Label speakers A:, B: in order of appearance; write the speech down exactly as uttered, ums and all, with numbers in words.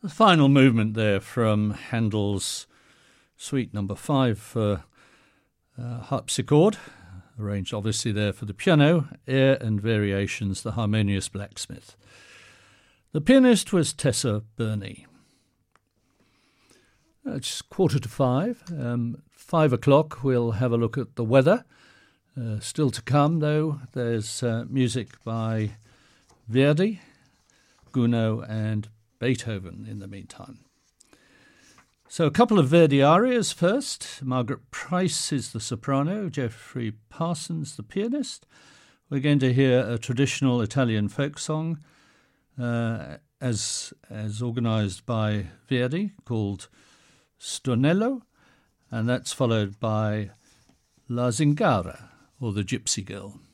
A: The final movement there from Handel's Suite Number Five for uh, harpsichord, arranged obviously there for the piano, air and variations, The Harmonious Blacksmith. The pianist was Tessa Burney. It's quarter to five. Um, five o'clock, we'll have a look at the weather. Uh, still to come, though, there's uh, music by Verdi, Gounod and Beethoven in the meantime. So a couple of Verdi arias first. Margaret Price is the soprano, Geoffrey Parsons the pianist. We're going to hear a traditional Italian folk song uh, as, as organised by Verdi called Stornello, and that's followed by La Zingara, or the Gypsy Girl.